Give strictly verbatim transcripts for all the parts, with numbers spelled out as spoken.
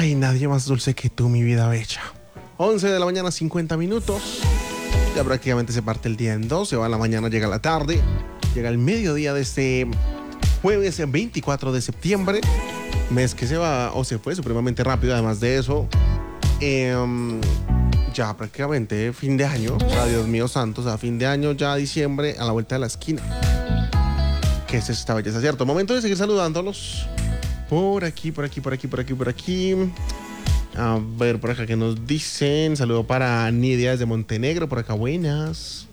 Ay, nadie más dulce que tú, mi vida bella. once de la mañana, cincuenta minutos. Ya prácticamente se parte el día en dos. Se va la mañana, llega la tarde. Llega el mediodía de este jueves veinticuatro de septiembre. Mes que se va o se fue supremamente rápido. Además de eso, eh, ya prácticamente fin de año. O sea, Dios mío santo, o sea, fin de año, ya diciembre a la vuelta de la esquina. Que es esta belleza, ¿cierto? Momento de seguir saludándolos. Por aquí, por aquí, por aquí, por aquí, por aquí. A ver, por acá que nos dicen. Saludo para Nidia desde Montenegro. Por acá, buenas.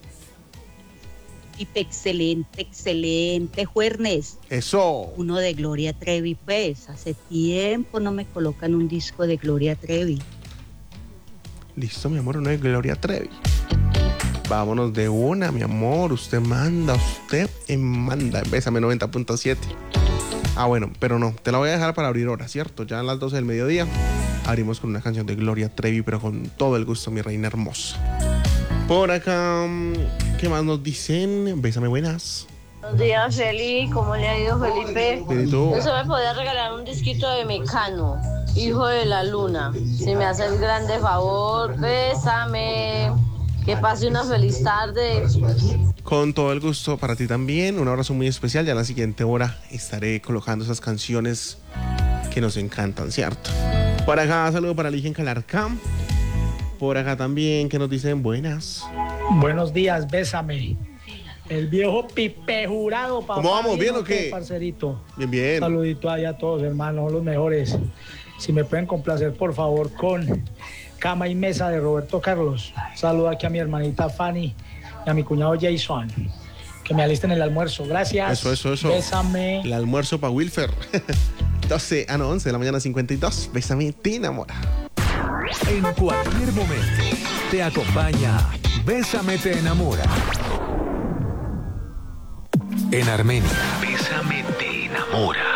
Excelente, excelente, Juernes. Eso. Uno de Gloria Trevi, pues. Hace tiempo no me colocan un disco de Gloria Trevi. Listo, mi amor, uno de Gloria Trevi. Vámonos de una, mi amor. Usted manda, usted manda. Bésame noventa punto siete. Ah, bueno, pero no, te la voy a dejar para abrir hora, ¿cierto? Ya a las doce del mediodía abrimos con una canción de Gloria Trevi, pero con todo el gusto, mi reina hermosa. Por acá, ¿qué más nos dicen? Bésame, buenas. Buenos días, Feli. ¿Cómo le ha ido, Felipe? ¿Y tú? Eso me podía regalar un disquito de Mecano, hijo de la luna. Si me hace el grande favor, bésame. Que pase una feliz tarde. Con todo el gusto para ti también. Un abrazo muy especial. Ya a la siguiente hora estaré colocando esas canciones que nos encantan, ¿cierto? Por acá, saludo para Ligia en Calarcá. Por acá también, que nos dicen buenas. Buenos días, bésame. El viejo Pipe Jurado, papá. ¿Cómo vamos? ¿Bien o qué? Parcerito. Bien, bien. Saludito ahí a todos, hermanos, los mejores. Si me pueden complacer, por favor, con Cama y Mesa de Roberto Carlos. Saludo aquí a mi hermanita Fanny y a mi cuñado Jason. Que me alisten el almuerzo. Gracias. Eso, eso, eso. Bésame. El almuerzo para Wilfer. doce, ah no, once de la mañana, cincuenta y dos. Bésame, te enamora. En cualquier momento te acompaña Bésame te enamora. En Armenia, Bésame te enamora.